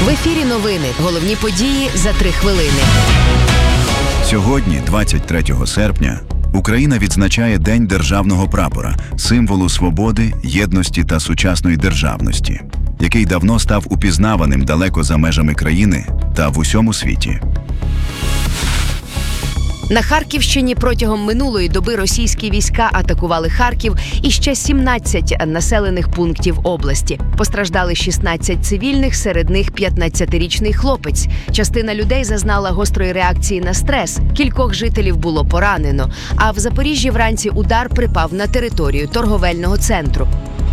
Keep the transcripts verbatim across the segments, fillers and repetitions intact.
В ефірі новини. Головні події за три хвилини. Сьогодні, двадцять третього серпня, Україна відзначає День державного прапора, символу свободи, єдності та сучасної державності, який давно став упізнаваним далеко за межами країни та в усьому світі. На Харківщині протягом минулої доби російські війська атакували Харків і ще сімнадцять населених пунктів області. Постраждали шістнадцять цивільних, серед них п'ятнадцятирічний хлопець. Частина людей зазнала гострої реакції на стрес. Кількох жителів було поранено. А в Запоріжжі вранці удар припав на територію торговельного центру.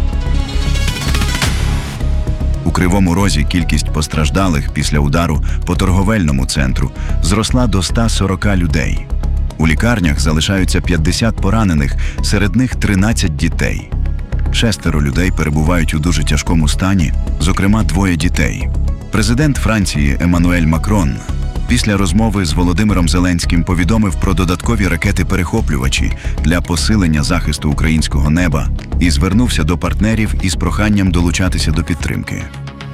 У Кривому Розі кількість постраждалих після удару по торговельному центру зросла до ста сорока людей. У лікарнях залишаються п'ятдесят поранених, серед них тринадцять дітей. Шестеро людей перебувають у дуже тяжкому стані, зокрема двоє дітей. Президент Франції Еммануель Макрон після розмови з Володимиром Зеленським повідомив про додаткові ракети-перехоплювачі для посилення захисту українського неба і звернувся до партнерів із проханням долучатися до підтримки.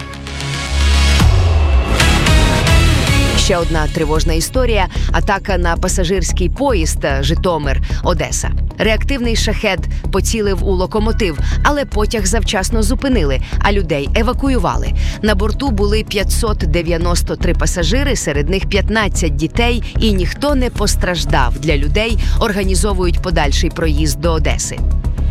Ще одна тривожна історія – атака на пасажирський поїзд Житомир-Одеса. Реактивний шахед поцілив у локомотив, але потяг завчасно зупинили, а людей евакуювали. На борту були п'ятсот дев'яносто три пасажири, серед них п'ятнадцять дітей, і ніхто не постраждав. Для людей організовують подальший проїзд до Одеси.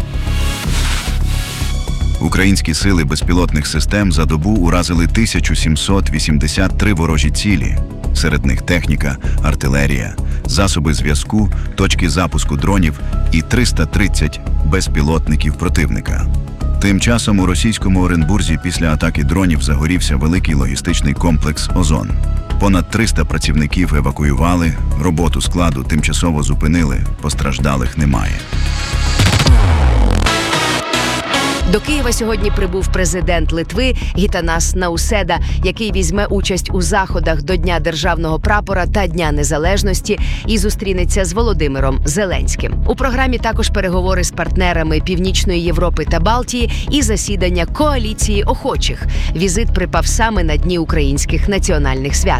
Українські сили безпілотних систем за добу уразили тисячу сімсот вісімдесят три ворожі цілі. Серед них техніка, артилерія, засоби зв'язку, точки запуску дронів і триста тридцять безпілотників противника. Тим часом у російському Оренбурзі після атаки дронів загорівся великий логістичний комплекс «Озон». Понад триста працівників евакуювали, роботу складу тимчасово зупинили, постраждалих немає. До Києва сьогодні прибув президент Литви Гітанас Науседа, який візьме участь у заходах до Дня державного прапора та Дня незалежності і зустрінеться з Володимиром Зеленським. У програмі також переговори з партнерами Північної Європи та Балтії і засідання коаліції охочих. Візит припав саме на дні українських національних свят.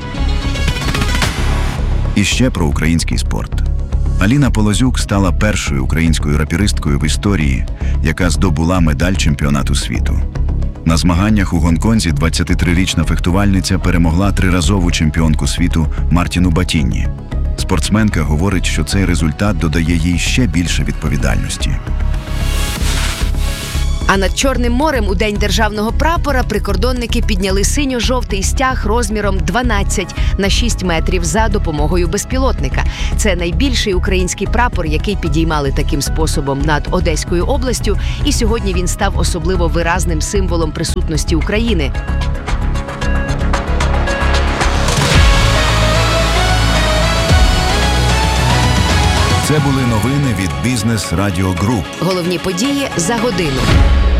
І ще про український спорт. Аліна Полозюк стала першою українською рапіристкою в історії, яка здобула медаль чемпіонату світу. На змаганнях у Гонконзі двадцятитрирічна фехтувальниця перемогла триразову чемпіонку світу Мартіну Батінні. Спортсменка говорить, що цей результат додає їй ще більше відповідальності. А над Чорним морем у День державного прапора прикордонники підняли синьо-жовтий стяг розміром дванадцять на шість метрів за допомогою безпілотника. Це найбільший український прапор, який підіймали таким способом над Одеською областю, і сьогодні він став особливо виразним символом присутності України. Це були новини від Бізнес Радіо Груп. Головні події за годину.